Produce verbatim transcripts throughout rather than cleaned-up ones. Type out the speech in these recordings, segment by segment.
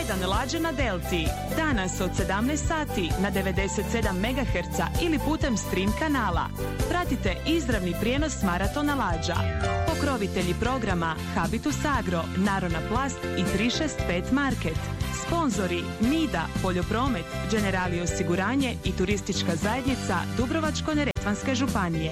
jedan Lađe na Delti. Danas od sedamnaest sati na devedeset sedam megaherca ili putem stream kanala. Pratite izravni prijenos maratona Lađa. Pokrovitelji programa Habitus Agro, Narona Plast i tri šest pet Market. Sponzori Nida, Poljopromet, Generali osiguranje i turistička zajednica Dubrovačko-neretvanske županije.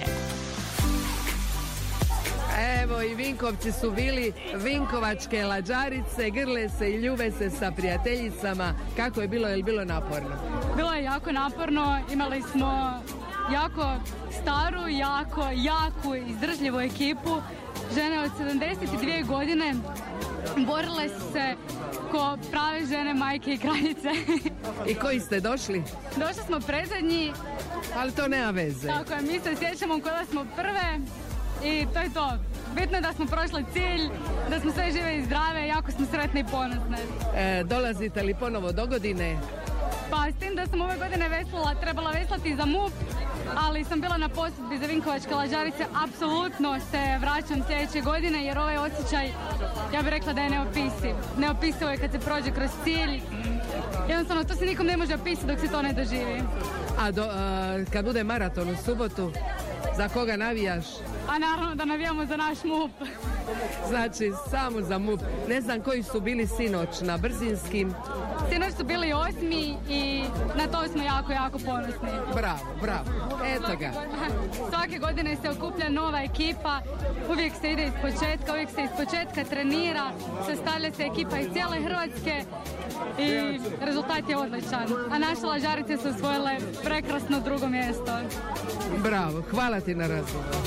Evo i Vinkovci su bili vinkovačke lađarice, grle se i ljube se sa prijateljicama. Kako je bilo? Je li bilo naporno? Bilo je jako naporno, imali smo jako staru, jako, jaku, izdržljivu ekipu. Žene od sedamdeset dvije godine borile su se ko prave žene, majke i kraljice. I koji ste došli? Došli smo predzadnji. Ali to nema veze. Tako je, mi se sjećamo kada smo prve i to je to. Bitno je da smo prošli cilj, da smo sve žive i zdrave, jako smo sretne i ponosne. E, dolazite li ponovo do godine? Pa s tim da sam ove godine veslala, trebala veslati za M U P, ali sam bila na posudbi za vinkovačke lađarice. Apsolutno se vraćam sljedeće godine jer ovaj osjećaj, ja bih rekla da je neopisiv. Neopisivo je kad se prođe kroz cilj. Jednostavno, to se nikom ne može opisati dok se to ne doživi. A, do, a kad bude maraton u subotu, za koga navijaš? A naravno da navijamo za naš M U P. Znači, samo za M U P. Ne znam koji su bili sinoć na brzinskim. Sinoć su bili osmi i na to smo jako, jako ponosni. Bravo, bravo. Eto ga. Svake godine se okuplja nova ekipa, uvijek se ide iz početka, uvijek se iz početka trenira, sastavlja se ekipa iz cijele Hrvatske i rezultat je odličan. A naše lađarice su osvojile prekrasno drugo mjesto. Bravo, hvala ti na razgovoru.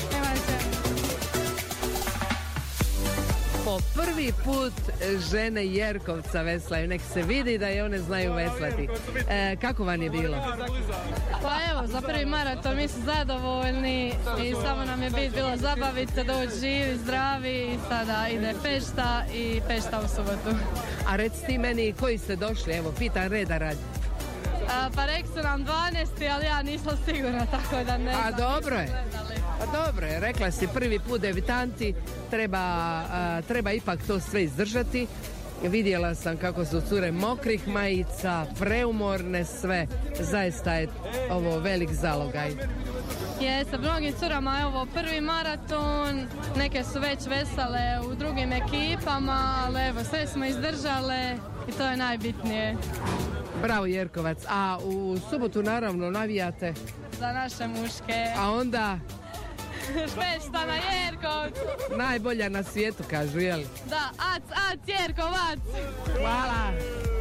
Po prvi put žene Jerkovca veslaju, nek se vidi da i one znaju veslati. E, kako vam je bilo? Pa evo, za prvi maraton mi smo zadovoljni i samo nam je bit bilo zabaviti se, doći živi, zdravi i sada ide Pešta i Pešta u subotu. A reci ti meni koji ste došli, evo, pitan reda radi. A, pa rekli su nam dvanaesti, ali ja nisam sigurna, tako da ne znam. A dobro je. Pa dobro je, rekla si prvi put debitanti, treba, a, treba ipak to sve izdržati. Vidjela sam kako su cure mokrih majica, preumorne sve, zaista je ovo velik zalogaj. Je, sa mnogim curama, evo prvi maraton, neke su već vesale u drugim ekipama, ali evo sve smo izdržale i to je najbitnije. Bravo Jerkovac, a u subotu naravno navijate? Za naše muške. A onda? Špešta na Jerkov. Najbolja na svijetu, kažu, jel? Da, ac, ac, Jerkovac. Hvala.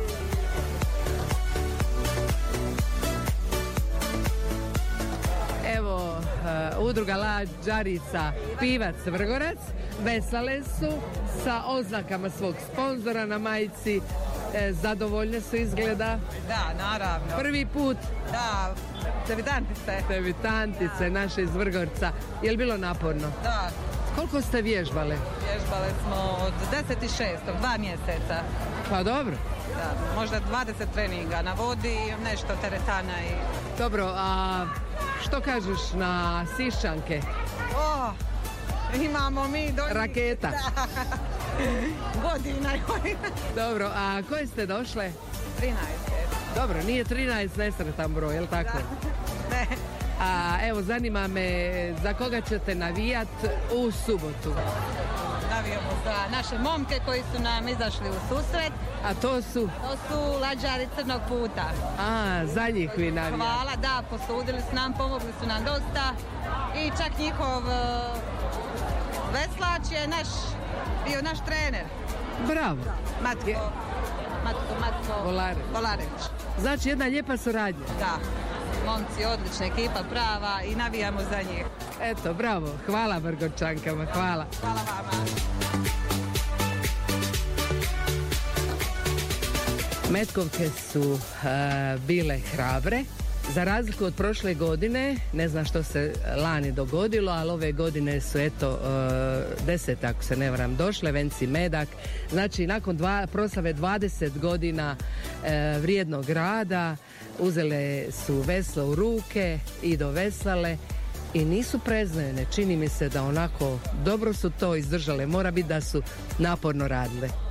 Evo, uh, udruga Lađarica Pivac Vrgorac veslale su sa oznakama svog sponzora na majici. E, zadovoljne su izgleda? Da, naravno. Prvi put? Da, debitantice. Debitantice, naše iz Vrgorca. Je li bilo naporno? Da. Koliko ste vježbale? Vježbale smo od deset šest, dva mjeseca. Pa dobro. Da, možda dvadeset treninga na vodi, nešto teretana i... Dobro, a što kažeš na Siščanke? O, imamo mi do... Raketa. Da. Godina. Dobro, a koje ste došle? trinaest. Dobro, nije trinaest nesretan broj, je li tako? Da. Ne. A evo, zanima me za koga ćete navijat u subotu? Navijamo za naše momke koji su nam izašli u susret. A to su? To su Lađari Crnog puta. A, za njih vi navijate. Hvala, da, posudili su nam, pomogli su nam dosta. I čak njihov uh, veslač je naš, bio naš trener. Bravo. Matko, je... Matko, Matko Volare. Volarević. Znači jedna lijepa suradnja. Da, momci, odlična ekipa, prava i navijamo za njih. Eto, bravo, hvala Vrgorčankama, hvala. Hvala vama. Metkovke su uh, bile hrabre. Za razliku od prošle godine, ne znam što se lani dogodilo, ali ove godine su eto uh, deset, ako se ne varam, došle, Venci Medak. Znači, nakon dva, proslave dvadeset godina uh, vrijednog rada, uzele su veslo u ruke i doveslale i nisu preznojene. Čini mi se da onako dobro su to izdržale. Mora biti da su naporno radile.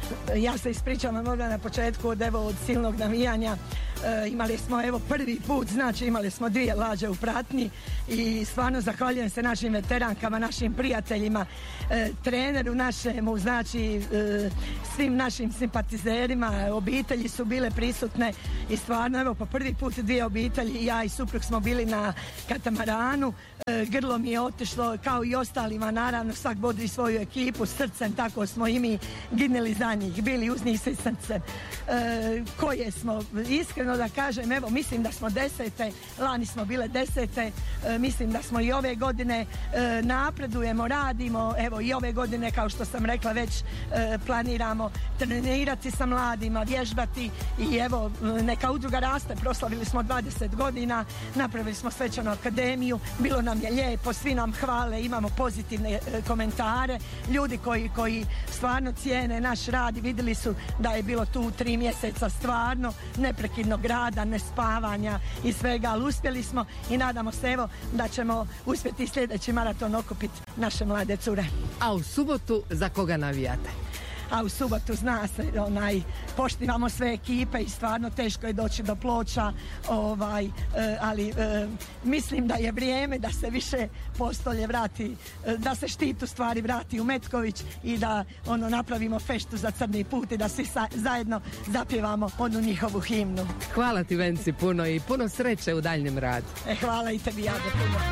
Ja se ispričavam možda na početku od, evo, od silnog navijanja. E, imali smo evo prvi put, znači imali smo dvije lađe u pratnji i stvarno zahvaljujem se našim veterankama, našim prijateljima, e, treneru našemu, znači e, svim našim simpatizerima, obitelji su bile prisutne i stvarno evo po prvi put dvije obitelji, ja i suprug smo bili na katamaranu, e, grlo mi je otišlo kao i ostalima, naravno svak bodri svoju ekipu srcem, tako smo i mi ginili za njih, bili uz njih svi srcem. E, koje smo, iskreno da kažem, evo mislim da smo desete, lani smo bile desete, e, mislim da smo i ove godine e, napredujemo, radimo, evo i ove godine kao što sam rekla već e, planiramo trenirati sa mladima, vježbati i evo neka udruga raste, proslavili smo dvadeset godina, napravili smo svečanu akademiju, bilo nam je lijepo, svi nam hvale, imamo pozitivne e, komentare, ljudi koji, koji stvarno cijene naš rad i vidjeli su da je bilo tu tri mjeseca stvarno neprekidnog rada, nespavanja i svega, ali uspjeli smo i nadamo se evo da ćemo uspjeti sljedeći maraton okupiti naše mlade cure. A u subotu za koga navijate? A u subotu zna se, onaj, poštivamo sve ekipe i stvarno teško je doći do Ploča, ovaj, e, ali e, mislim da je vrijeme da se više postolje vrati, e, da se štit u stvari vrati u Metković i da ono napravimo feštu za Crni put i da svi sa, zajedno zapjevamo onu njihovu himnu. Hvala ti Venci puno i puno sreće u daljnjem radu. E, hvala i tebi, Jade, puno.